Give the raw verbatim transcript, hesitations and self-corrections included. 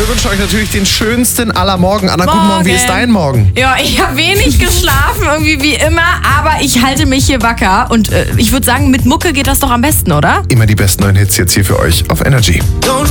wir wünschen euch natürlich den schönsten aller Morgen. Anna, Morgen. guten Morgen, wie ist dein Morgen? Ja, ich habe wenig geschlafen, irgendwie wie immer, aber ich halte mich hier wacker. Und äh, ich würde sagen, mit Mucke geht das doch am besten, oder? Immer die besten neuen Hits jetzt hier für euch auf Energy. Don't